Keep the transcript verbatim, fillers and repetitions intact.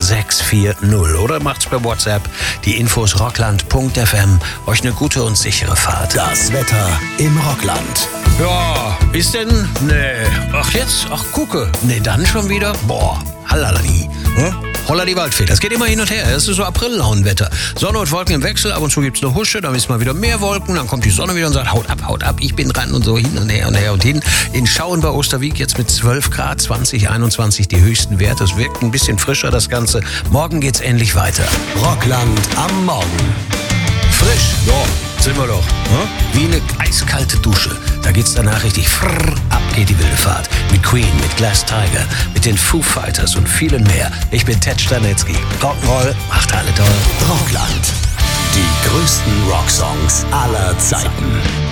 sechs vier null oder macht's per WhatsApp. Die Infos rockland punkt f m. Euch eine gute und sichere Fahrt. Das Wetter im Rockland. Ja, ist denn? Nee. Ach jetzt? Ach gucke. Nee, dann schon wieder? Boah, hallalali. Hm? Holla die Waldfee. Das geht immer hin und her. Es ist so April-Launenwetter. Sonne und Wolken im Wechsel. Ab und zu gibt's eine Husche. Dann ist mal wieder mehr Wolken. Dann kommt die Sonne wieder und sagt, haut ab, haut ab. Ich bin dran und so hin und her und her und hin. In Schauen bei Osterwiek jetzt mit zwölf Grad, zwanzig, einundzwanzig die höchsten Werte. Es wirkt ein bisschen frischer, das Ganze. Morgen geht's endlich weiter. Rockland am Morgen. Frisch. Ja, sind wir doch. Hm? Wie eine eiskalte Dusche. Da geht's danach richtig frrr, ab geht die wilde Fahrt. Mit Queen, mit Glass Tiger, mit den Foo Fighters und vielen mehr. Ich bin Ted Stanetzky. Rock'n'Roll, macht alle toll. Rockland. Die größten Rocksongs aller Zeiten.